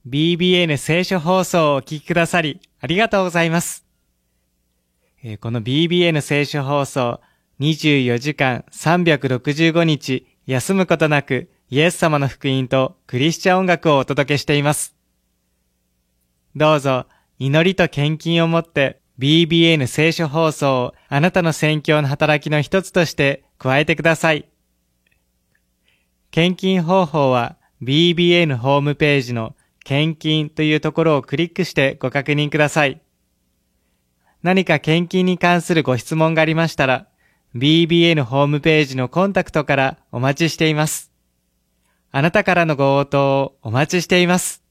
BBN 聖書放送をお聞きくださりありがとうございます。この BBN 聖書放送24時間365日休むことなくイエス様の福音とクリスチャン音楽をお届けしています。どうぞ祈りと献金をもって BBN 聖書放送をあなたの宣教の働きの一つとして加えてください。献金方法は BBN ホームページの献金というところをクリックしてご確認ください。何か献金に関するご質問がありましたら、BBN ホームページのコンタクトからお待ちしています。あなたからのご応答をお待ちしています。